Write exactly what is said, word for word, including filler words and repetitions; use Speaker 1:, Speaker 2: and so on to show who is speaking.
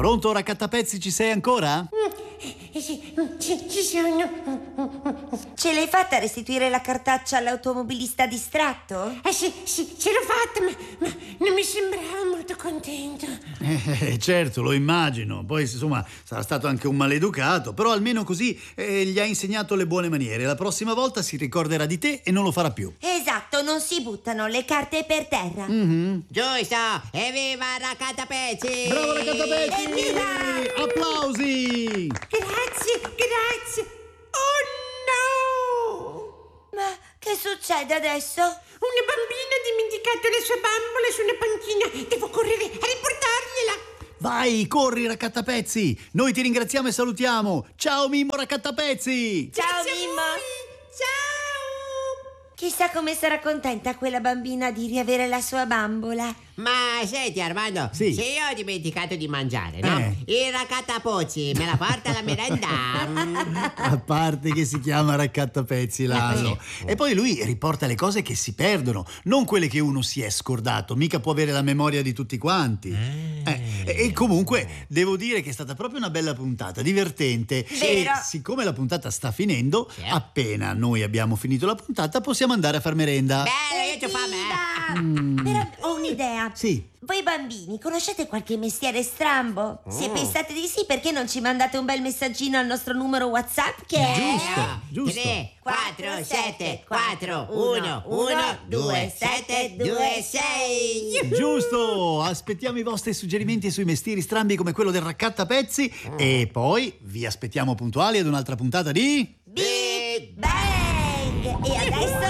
Speaker 1: Pronto, raccattapezzi, ci sei ancora?
Speaker 2: Mm, sì, ci, ci sono.
Speaker 3: Ce l'hai fatta a restituire la cartaccia all'automobilista distratto?
Speaker 2: Eh sì, sì, ce l'ho fatta, ma, ma non mi sembrava molto contento.
Speaker 1: Eh, certo, lo immagino. Poi, insomma, sarà stato anche un maleducato, però almeno così eh, gli ha insegnato le buone maniere. La prossima volta si ricorderà di te e non lo farà più.
Speaker 3: Esatto, non si buttano le carte per terra.
Speaker 1: Mm-hmm.
Speaker 4: Giusto! Evviva Raccattapezzi!
Speaker 1: Bravo, raccattapezzi!
Speaker 3: Evviva!
Speaker 1: Applausi!
Speaker 2: Grazie, grazie. Oh no!
Speaker 3: Ma che succede adesso?
Speaker 2: Una bambina ha dimenticato le sue bambole su una panchina. Devo correre a riportargliela.
Speaker 1: Vai, corri, raccattapezzi! Noi ti ringraziamo e salutiamo! Ciao, Mimmo Raccattapezzi!
Speaker 3: Ciao,
Speaker 2: Grazie a
Speaker 3: Mimmo!
Speaker 2: voi. Ciao!
Speaker 3: Chissà come sarà contenta quella bambina di riavere la sua bambola.
Speaker 4: Ma senti, Armando,
Speaker 1: Sì.
Speaker 4: se io ho dimenticato di mangiare, no?
Speaker 1: Eh.
Speaker 4: Il raccattapozzi me la porta alla merenda?
Speaker 1: A parte che si chiama raccattapezzi l'aso. E poi lui riporta le cose che si perdono, non quelle che uno si è scordato. Mica può avere la memoria di tutti quanti. Eh, e comunque devo dire che è stata proprio una bella puntata, divertente.
Speaker 3: Vero.
Speaker 1: E siccome la puntata sta finendo,
Speaker 4: Sì.
Speaker 1: appena noi abbiamo finito la puntata possiamo andare a far merenda.
Speaker 4: Bello, io c'ho fame.
Speaker 3: Evviva! Però ho un'idea.
Speaker 1: Sì.
Speaker 3: Voi bambini, conoscete qualche mestiere strambo? Se pensate di sì, perché non ci mandate un bel messaggino al nostro numero WhatsApp che è...
Speaker 1: Giusto, giusto.
Speaker 4: tre, quattro, sette, quattro, uno, uno, due, sette, due, sei.
Speaker 1: Giusto! Aspettiamo i vostri suggerimenti sui mestieri strambi come quello del raccattapezzi e poi vi aspettiamo puntuali ad un'altra puntata di...
Speaker 3: Big Bang! E adesso